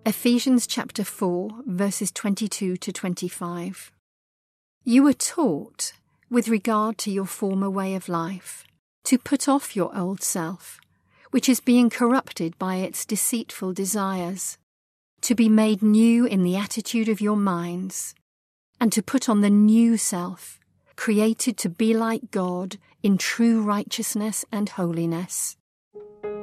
Ephesians chapter 4, verses 22 to 25. You were taught, with regard to your former way of life, to put off your old self, which is being corrupted by its deceitful desires, to be made new in the attitude of your minds, and to put on the new self, created to be like God in true righteousness and holiness.